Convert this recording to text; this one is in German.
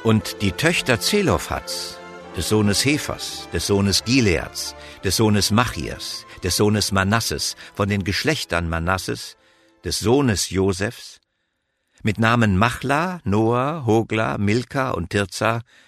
Und die Töchter Zelophhads, des Sohnes Hephers, des Sohnes Gileads, des Sohnes Machias, des Sohnes Manasses, von den Geschlechtern Manasses, des Sohnes Josefs, mit Namen Machla, Noah, Hogla, Milka und Tirza,